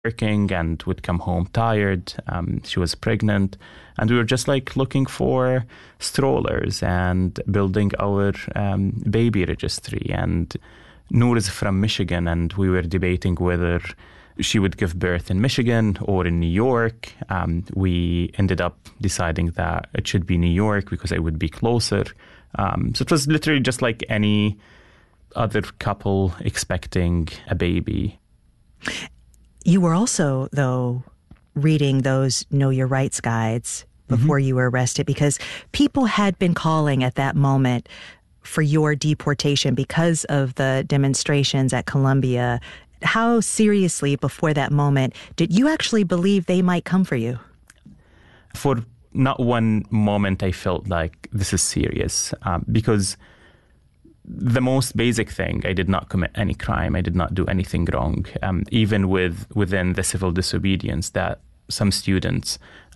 working and would come home tired. She was pregnant, and we were just like looking for strollers and building our baby registry. And Noor is from Michigan, and we were debating whether she would give birth in Michigan or in New York. We ended up deciding that it should be New York because it would be closer. So it was literally just like any other couple expecting a baby. You were also, though, reading those Know Your Rights guides before you were arrested, because people had been calling at that moment for your deportation because of the demonstrations at Columbia. How seriously, before that moment, did you actually believe they might come for you? For not one moment I felt like this is serious, because the most basic thing, I did not commit any crime. I did not do anything wrong. Even within the civil disobedience that some students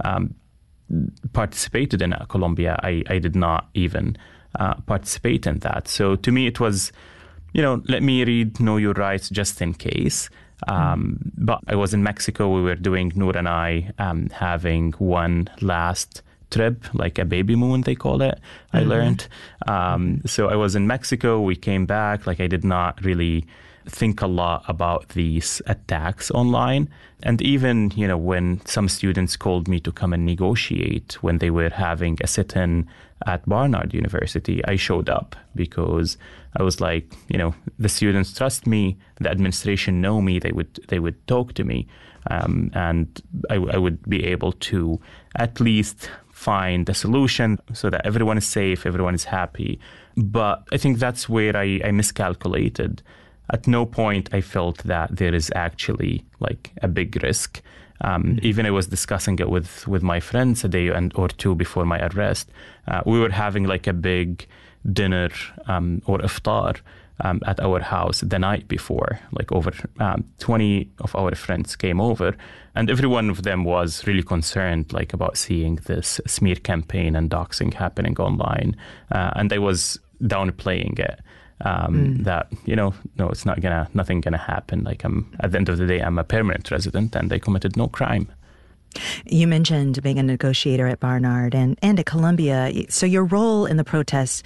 participated in at Columbia, I did not even participate in that. So to me, it was, let me read Know Your Rights just in case. But I was in Mexico. We were doing, Noor and I, having one last trip, like a baby moon, they call it, I learned. So I was in Mexico. We came back. Like, I did not really think a lot about these attacks online. And even, when some students called me to come and negotiate when they were having a sit-in at Barnard University, I showed up because I was like, the students trust me, the administration know me, they would talk to me, and I would be able to at least find a solution so that everyone is safe, everyone is happy. But I think that's where I miscalculated. At no point I felt that there is actually like a big risk. Even I was discussing it with my friends a day or two before my arrest. We were having like a big dinner or iftar at our house the night before. Like over 20 of our friends came over, and every one of them was really concerned like about seeing this smear campaign and doxing happening online. And I was downplaying it. That, no, it's nothing gonna happen. Like, at the end of the day, I'm a permanent resident and I committed no crime. You mentioned being a negotiator at Barnard and at Columbia. So your role in the protests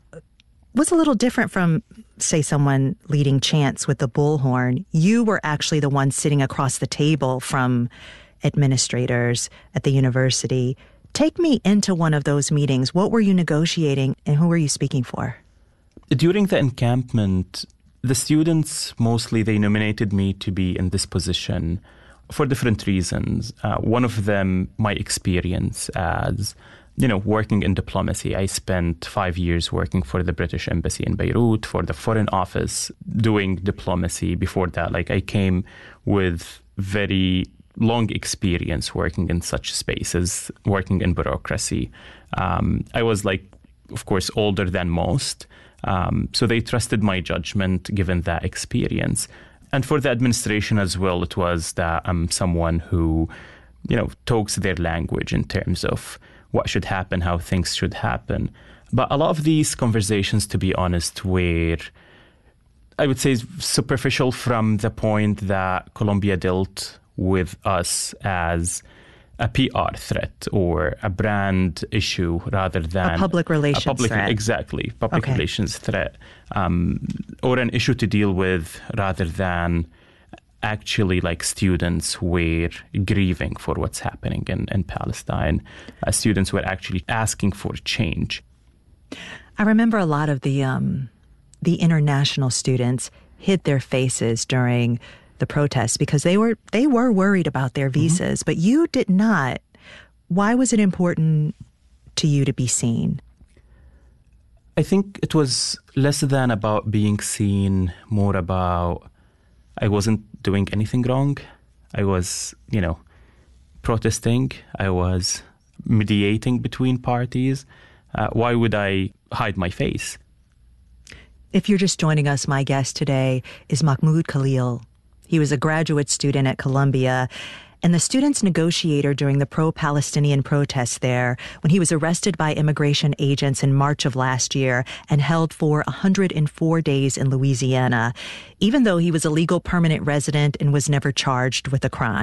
was a little different from, say, someone leading chants with the bullhorn. You were actually the one sitting across the table from administrators at the university. Take me into one of those meetings. What were you negotiating and who were you speaking for? During the encampment, the students mostly, they nominated me to be in this position for different reasons. One of them, my experience as, working in diplomacy. I spent 5 years working for the British Embassy in Beirut, for the Foreign Office, doing diplomacy. Before that, I came with very long experience working in such spaces, working in bureaucracy. I was of course, older than most. So they trusted my judgment given that experience. And for the administration as well, it was that I'm someone who, talks their language in terms of what should happen, how things should happen. But a lot of these conversations, to be honest, were, I would say, superficial from the point that Columbia dealt with us as a PR threat or a brand issue rather than a public relations threat. Exactly, public relations threat, or an issue to deal with rather than actually students were grieving for what's happening in Palestine. Students were actually asking for change. I remember a lot of the international students hid their faces during the protests because they were worried about their visas, but you did not. Why was it important to you to be seen? I think it was less than about being seen, more about I wasn't doing anything wrong. I was, protesting. I was mediating between parties. Why would I hide my face? If you're just joining us, my guest today is Mahmoud Khalil. He was a graduate student at Columbia, and the students' negotiator during the pro-Palestinian protests there when he was arrested by immigration agents in March of last year and held for 104 days in Louisiana, even though he was a legal permanent resident and was never charged with a crime.